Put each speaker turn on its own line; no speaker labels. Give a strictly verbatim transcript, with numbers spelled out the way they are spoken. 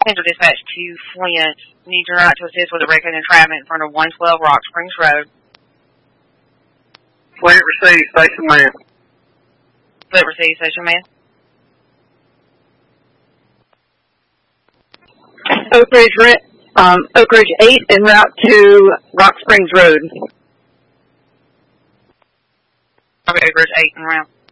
Central Dispatch to Flint. Need your right to assist with a record and entrapment in front of one twelve Rock Springs Road.
Flint received, station man.
Flint received, station man.
Oak Ridge, um, Oak Ridge eight en route to Rock Springs Road.
Okay, Oak Ridge eight en route.